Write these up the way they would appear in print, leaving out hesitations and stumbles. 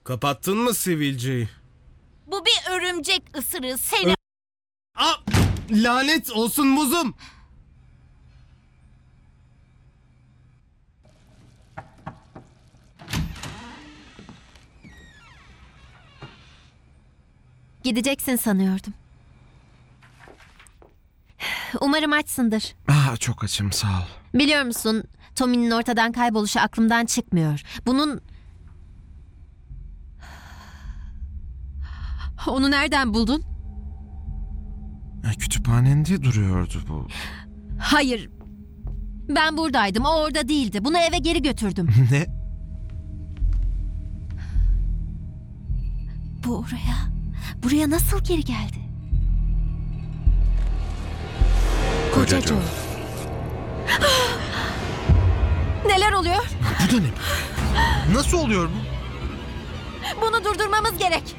Kapattın mı sivilceyi? Bu bir örümcek ısırığı seni. Aa, lanet olsun muzum. Gideceksin sanıyordum. Umarım açsındır. Çok açım, sağ ol. Biliyor musun, Tommy'nin ortadan kayboluşu aklımdan çıkmıyor. Onu nereden buldun? Kütüphanende duruyordu bu. Hayır. Ben buradaydım, o orada değildi. Bunu eve geri götürdüm. Ne? Bu oraya. Buraya nasıl geri geldi? Koca Joe. Neler oluyor? Bu da ne? Nasıl oluyor bu? Bunu durdurmamız gerek.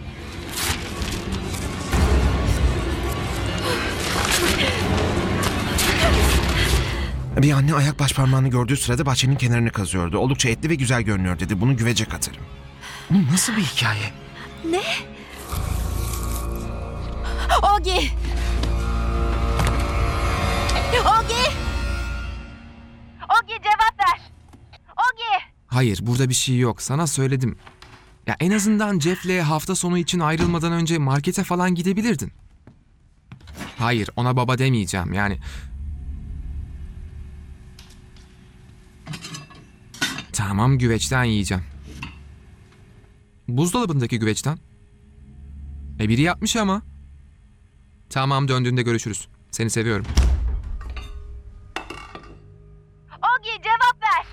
Bir anne ayak başparmağını gördüğü sırada bahçenin kenarını kazıyordu. Oldukça etli ve güzel görünüyor dedi. Bunu güvece katarım. Bu nasıl bir hikaye? Ne? Ogi! Ogi! Ogi cevap ver! Ogi! Hayır, burada bir şey yok. Sana söyledim. Ya en azından Jeff'le hafta sonu için ayrılmadan önce markete falan gidebilirdin. Hayır, ona baba demeyeceğim. Yani... Tamam, güveçten yiyeceğim. Buzdolabındaki güveçten. Biri yapmış ama. Tamam, döndüğünde görüşürüz. Seni seviyorum. Ogi cevap ver!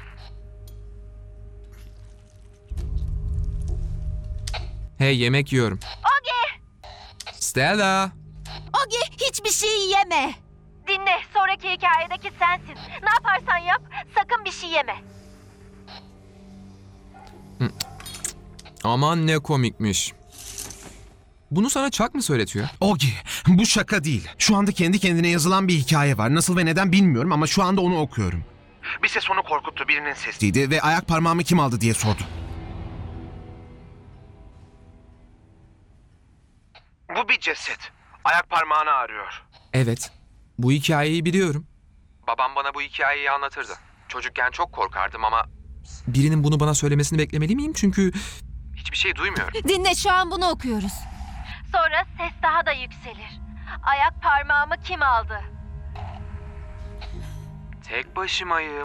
Hey, yemek yiyorum. Ogi! Stella! Ogi hiçbir şey yeme! Dinle, sonraki hikayedeki sensin. Ne yaparsan yap, sakın bir şey yeme. Aman ne komikmiş. Bunu sana Chuck mı söyletiyor? Ogi, bu şaka değil. Şu anda kendi kendine yazılan bir hikaye var. Nasıl ve neden bilmiyorum ama şu anda onu okuyorum. Bir ses onu korkuttu, birinin sesiydi ve ayak parmağımı kim aldı diye sordu. Bu bir ceset. Ayak parmağını arıyor. Evet. Bu hikayeyi biliyorum. Babam bana bu hikayeyi anlatırdı. Çocukken çok korkardım ama... Birinin bunu bana söylemesini beklemeli miyim? Çünkü hiçbir şey duymuyorum. Dinle, şu an bunu okuyoruz. Sonra ses daha da yükselir. Ayak parmağımı kim aldı? Tek başımayım.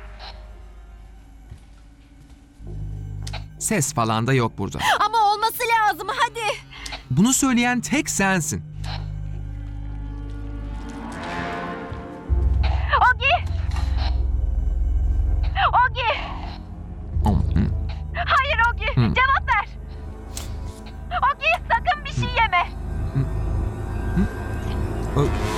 Ses falan da yok burada. Ama olması lazım, hadi. Bunu söyleyen tek sensin. Ogi! Ogi! Hayır Ogi, cevap ver. Ogi, sakın bir şey yeme.